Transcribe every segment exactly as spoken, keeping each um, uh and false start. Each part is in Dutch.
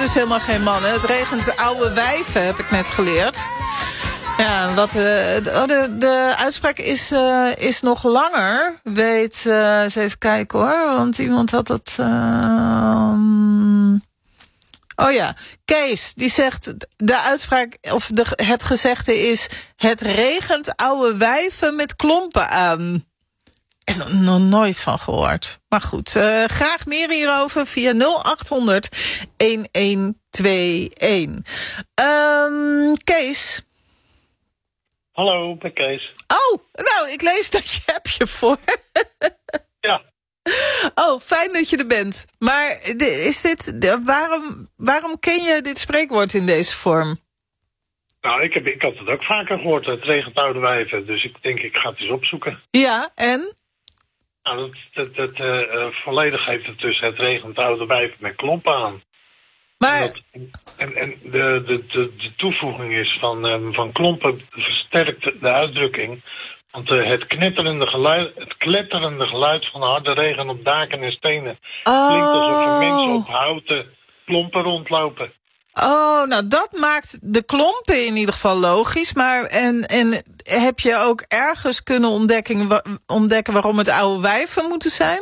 dus helemaal geen mannen. Het regent oude wijven, heb ik net geleerd. Ja, wat, uh, de, de, de uitspraak is, uh, is nog langer. Weet, uh, eens even kijken hoor. Want iemand had dat... Uh, oh ja, Kees, die zegt... De uitspraak, of de, het gezegde is... Het regent oude wijven met klompen aan. Er is nog nooit van gehoord. Maar goed, uh, graag meer hierover via nul acht honderd elf tweeënentwintig. Um, Kees... Hallo, ben Kees. Oh, nou, ik lees dat je heb je voor. Ja. Oh, fijn dat je er bent. Maar is dit, waarom, waarom ken je dit spreekwoord in deze vorm? Nou, ik, heb, ik had het ook vaker gehoord. Het regent oude wijven. Dus ik denk, ik ga het eens opzoeken. Ja, en? Nou, dat, dat, dat uh, volledig heeft het dus het regent oude wijven met klompen aan. Maar... En, dat, en, en de, de, de, de toevoeging is van, um, van klompen versterkt de uitdrukking. Want uh, het, knetterende geluid, het kletterende geluid van harde regen op daken en stenen... Oh. klinkt alsof er mensen op houten klompen rondlopen. Oh, nou dat maakt de klompen in ieder geval logisch. Maar en, en heb je ook ergens kunnen ontdekken, ontdekken waarom het oude wijven moeten zijn?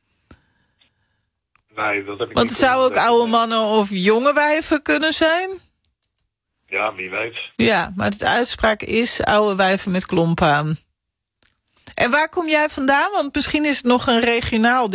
Nee, dat heb ik Want niet. het zou ook oude mannen of jonge wijven kunnen zijn? Ja, wie weet. Ja, maar de uitspraak is oude wijven met klompen aan. En waar kom jij vandaan? Want misschien is het nog een regionaal